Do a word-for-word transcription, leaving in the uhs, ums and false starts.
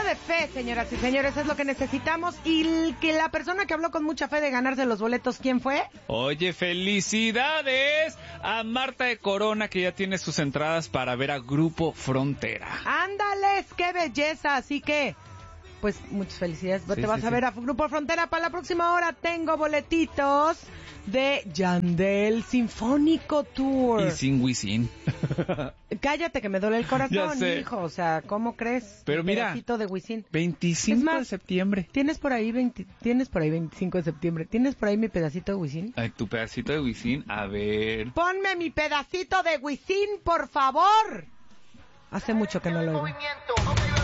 de fe, señoras y señores, es lo que necesitamos. Y el, que la persona que habló con mucha fe de ganarse los boletos, ¿quién fue? Oye, felicidades a Marta de Corona, que ya tiene sus entradas para ver a Grupo Frontera. ¡Ándales! ¡Qué belleza! Así que, pues, muchas felicidades. Sí, Te vas sí, a ver sí. a Grupo Frontera. Para la próxima hora tengo boletitos de Yandel Sinfónico Tour. Y sin Wisin. Cállate que me duele el corazón, hijo. O sea, ¿cómo crees? Pero el mira, pedacito de Wisin. veinticinco más, de septiembre. ¿Tienes por ahí veinte, tienes por ahí veinticinco de septiembre? ¿Tienes por ahí mi pedacito de Wisin? Ay, tu pedacito de Wisin, a ver. Ponme mi pedacito de Wisin, por favor. Hace mucho que no lo oigo.